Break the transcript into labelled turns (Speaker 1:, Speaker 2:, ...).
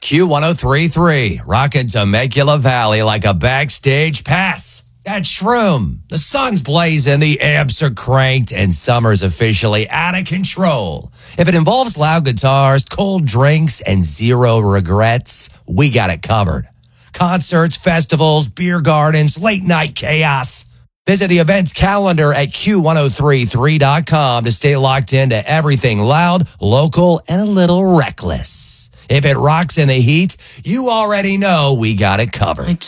Speaker 1: Q1033, rocking Temecula Valley like a backstage pass. That shroom. The sun's blazing, the amps are cranked, and summer's officially out of control. If it involves loud guitars, cold drinks, and zero regrets, we got it covered. Concerts, festivals, beer gardens, late night chaos. Visit the events calendar at Q1033.com to stay locked into everything loud, local, and a little reckless. If it rocks in the heat, you already know we got it covered.